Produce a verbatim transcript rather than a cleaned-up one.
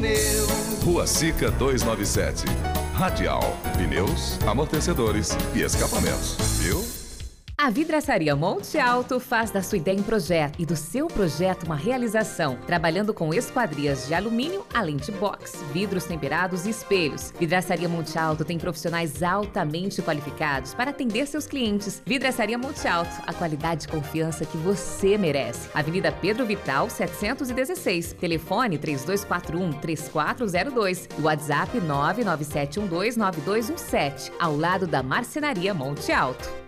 pneu. Rua Sica duzentos e noventa e sete. Radial. Pneus, amortecedores e escapamentos. Viu? A Vidraçaria Monte Alto faz da sua ideia um projeto e do seu projeto uma realização, trabalhando com esquadrias de alumínio, além de box, vidros temperados e espelhos. Vidraçaria Monte Alto tem profissionais altamente qualificados para atender seus clientes. Vidraçaria Monte Alto, a qualidade e confiança que você merece. Avenida Pedro Vital, setecentos e dezesseis. Telefone três dois quatro um, três quatro zero dois. E WhatsApp nove nove sete um dois nove dois um sete, ao lado da Marcenaria Monte Alto.